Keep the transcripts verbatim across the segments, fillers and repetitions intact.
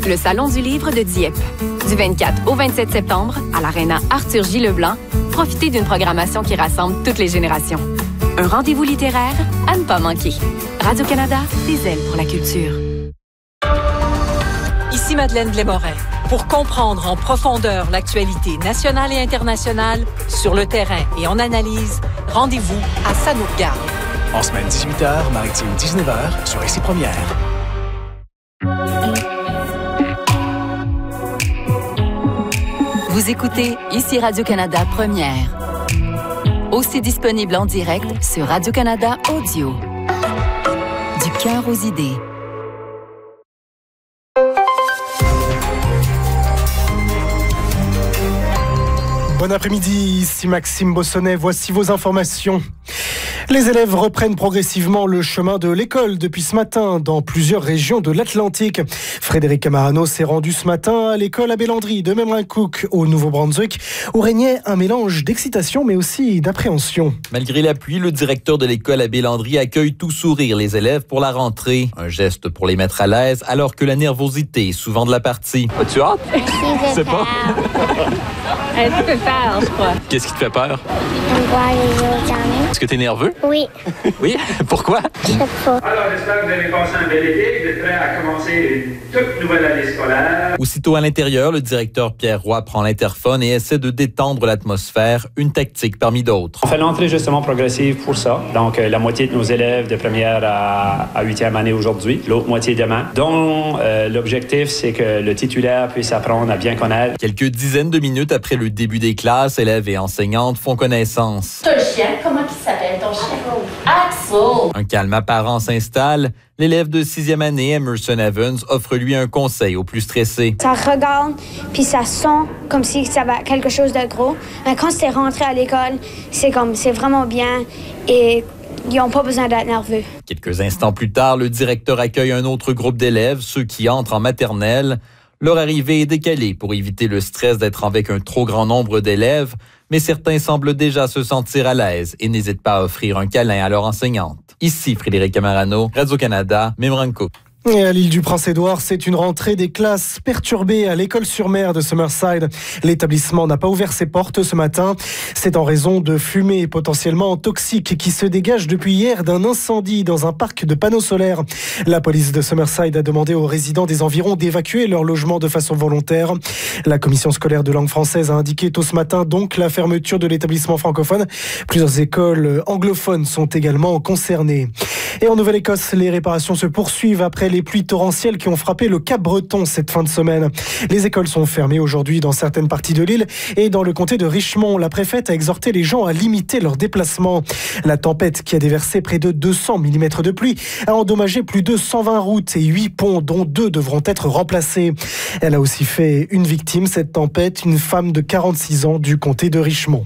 le Salon du livre de Dieppe. Du vingt-quatre au vingt-sept septembre, à l'Aréna Arthur J. Leblanc, profitez d'une programmation qui rassemble toutes les générations. Un rendez-vous littéraire à ne pas manquer. Radio-Canada, des ailes pour la culture. Ici Madeleine Blais-Morin. Pour comprendre en profondeur l'actualité nationale et internationale, sur le terrain et en analyse, rendez-vous à Ça nous regarde. En semaine dix-huit heures, maritime dix-neuf heures, sur Ici Première. Vous écoutez Ici Radio-Canada Première. Aussi disponible en direct sur Radio-Canada Audio. Du cœur aux idées. Bon après-midi, ici Maxime Bossonnet, voici vos informations. Les élèves reprennent progressivement le chemin de l'école depuis ce matin dans plusieurs régions de l'Atlantique. Frédéric Camarano s'est rendu ce matin à l'école à Bellandry de Memramcook au Nouveau-Brunswick où régnait un mélange d'excitation mais aussi d'appréhension. Malgré la pluie, le directeur de l'école à Bellandry accueille tout sourire les élèves pour la rentrée. Un geste pour les mettre à l'aise alors que la nervosité est souvent de la partie. As-tu hâte? Je sais pas. Un peu peur, je crois. Qu'est-ce qui te fait peur? Voir les autres journées. Est-ce que t'es nerveux? Oui. Oui? Pourquoi? Je sais pas. Alors, j'espère que vous allez passer un bel été. Vous êtes prêts à commencer une toute nouvelle année scolaire. Aussitôt à l'intérieur, le directeur Pierre Roy prend l'interphone et essaie de détendre l'atmosphère, une tactique parmi d'autres. On fait l'entrée justement progressive pour ça. Donc, euh, la moitié de nos élèves de première à, à huitième année aujourd'hui, l'autre moitié demain, dont euh, l'objectif, c'est que le titulaire puisse apprendre à bien connaître. Quelques dizaines de minutes après le début des classes, élèves et enseignantes font connaissance. Ton chien, comment il s'appelle ton chien? Axel! Un calme apparent s'installe. L'élève de sixième année, Emerson Evans, offre lui un conseil aux plus stressés. Ça regarde, puis ça sent comme si ça va quelque chose de gros. Mais quand c'est rentré à l'école, c'est comme, c'est vraiment bien et ils n'ont pas besoin d'être nerveux. Quelques instants plus tard, le directeur accueille un autre groupe d'élèves, ceux qui entrent en maternelle. Leur arrivée est décalée pour éviter le stress d'être avec un trop grand nombre d'élèves, mais certains semblent déjà se sentir à l'aise et n'hésitent pas à offrir un câlin à leur enseignante. Ici Frédéric Camarano, Radio-Canada, Memramcook. Et à l'île du Prince-Édouard, c'est une rentrée des classes perturbée à l'école-sur-mer de Summerside. L'établissement n'a pas ouvert ses portes ce matin. C'est en raison de fumée potentiellement toxique qui se dégage depuis hier d'un incendie dans un parc de panneaux solaires. La police de Summerside a demandé aux résidents des environs d'évacuer leur logement de façon volontaire. La commission scolaire de langue française a indiqué tôt ce matin donc la fermeture de l'établissement francophone. Plusieurs écoles anglophones sont également concernées. Et en Nouvelle-Écosse, les réparations se poursuivent après les pluies torrentielles qui ont frappé le Cap-Breton cette fin de semaine. Les écoles sont fermées aujourd'hui dans certaines parties de l'île et dans le comté de Richmond, la préfète a exhorté les gens à limiter leurs déplacements. La tempête qui a déversé près de deux cents millimètres de pluie a endommagé plus de cent vingt routes et huit ponts dont deux devront être remplacés. Elle a aussi fait une victime, cette tempête, une femme de quarante-six ans du comté de Richmond.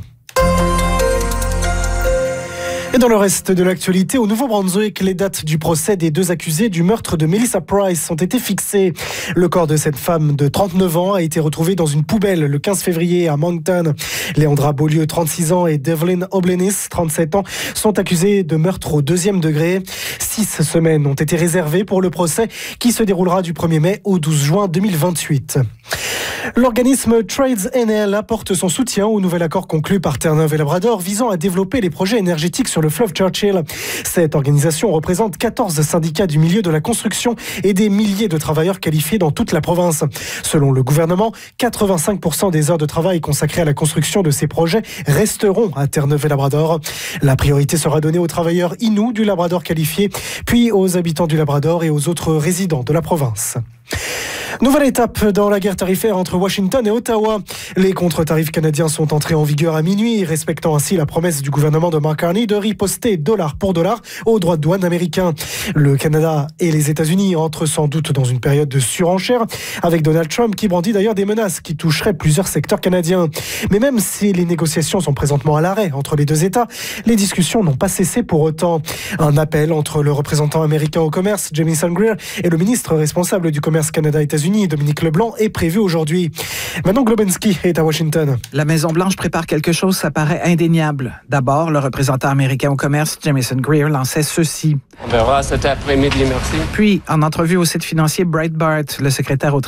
Et dans le reste de l'actualité, au Nouveau-Brunswick, les dates du procès des deux accusés du meurtre de Melissa Price ont été fixées. Le corps de cette femme de trente-neuf ans a été retrouvé dans une poubelle le quinze février à Moncton. Léandra Beaulieu, trente-six ans, et Devlin Oblenis, trente-sept ans, sont accusés de meurtre au deuxième degré. Six semaines ont été réservées pour le procès qui se déroulera du premier mai au douze juin deux mille vingt-huit. L'organisme Trades N L apporte son soutien au nouvel accord conclu par Terre-Neuve et Labrador visant à développer les projets énergétiques sur le fleuve Churchill. Cette organisation représente quatorze syndicats du milieu de la construction et des milliers de travailleurs qualifiés dans toute la province. Selon le gouvernement, quatre-vingt-cinq pour cent des heures de travail consacrées à la construction de ces projets resteront à Terre-Neuve et Labrador. La priorité sera donnée aux travailleurs inuits du Labrador qualifiés, puis aux habitants du Labrador et aux autres résidents de la province. Nouvelle étape dans la guerre tarifaire entre Washington et Ottawa. Les contre-tarifs canadiens sont entrés en vigueur à minuit, respectant ainsi la promesse du gouvernement de Mark Carney de riposter dollar pour dollar aux droits de douane américains. Le Canada et les États-Unis entrent sans doute dans une période de surenchère, avec Donald Trump qui brandit d'ailleurs des menaces qui toucheraient plusieurs secteurs canadiens. Mais même si les négociations sont présentement à l'arrêt entre les deux États, les discussions n'ont pas cessé pour autant. Un appel entre le représentant américain au commerce, Jamieson Greer, et le ministre responsable du commerce Canada-États-Unis, Dominique Leblanc, est prévu aujourd'hui. Manon Globensky est à Washington. La Maison-Blanche prépare quelque chose, ça paraît indéniable. D'abord, le représentant américain au commerce, Jamieson Greer, lançait ceci. On verra cet après-midi, merci. Puis, en entrevue au site financier Breitbart, le secrétaire au